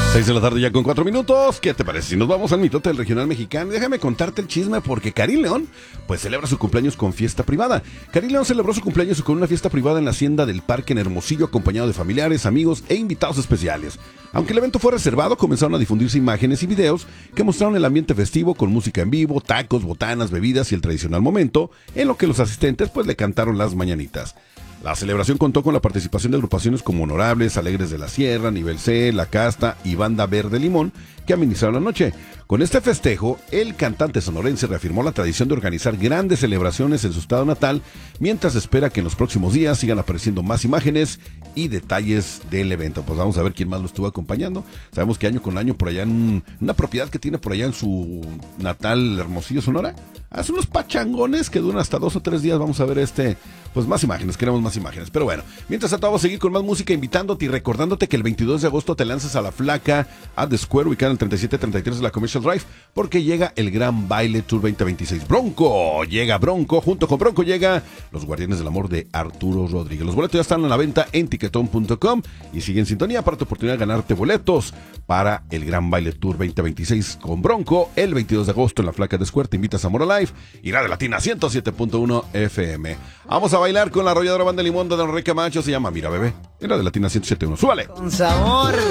6 de la tarde ya con 4 minutos. ¿Qué te parece si nos vamos al mitote del regional mexicano? Déjame contarte el chisme porque Karim León pues celebra su cumpleaños con fiesta privada. Karim León celebró su cumpleaños con una fiesta privada en la hacienda del Parque en Hermosillo, acompañado de familiares, amigos e invitados especiales. Aunque el evento fue reservado, comenzaron a difundirse imágenes y videos que mostraron el ambiente festivo con música en vivo, tacos, botanas, bebidas y el tradicional momento en lo que los asistentes pues le cantaron las mañanitas. La celebración contó con la participación de agrupaciones como Honorables, Alegres de la Sierra, Nivel C, La Casta y Banda Verde Limón, que administraron la noche. Con este festejo, el cantante sonorense reafirmó la tradición de organizar grandes celebraciones en su estado natal, mientras espera que en los próximos días sigan apareciendo más imágenes y detalles del evento. Pues vamos a ver quién más lo estuvo acompañando. Sabemos que año con año por allá en una propiedad que tiene por allá en su natal Hermosillo, Sonora, hace unos pachangones que duran hasta 2 o 3 días. Vamos a ver pues más imágenes, queremos más imágenes. Pero bueno, mientras tanto vamos a seguir con más música, invitándote y recordándote que el 22 de agosto te lanzas a La Flaca, a The Square, ubicada en el 3733 de la Commercial Drive, porque llega el Gran Baile Tour 2026. Bronco, llega Bronco, junto con Bronco llega Los Guardianes del Amor de Arturo Rodríguez. Los boletos ya están a la venta en tiquetón.com y sigue en sintonía para tu oportunidad de ganarte boletos para el Gran Baile Tour 2026 con Bronco el 22 de agosto en La Flaca de Square. Te invitas a Mora Live y Radio Latina 107.1 FM. Vamos a bailar con la arrolladora Banda Limón de Don Enrique Camacho, se llama Mira Bebé, en Radio Latina 107.1. ¡Súbale! Con sabor.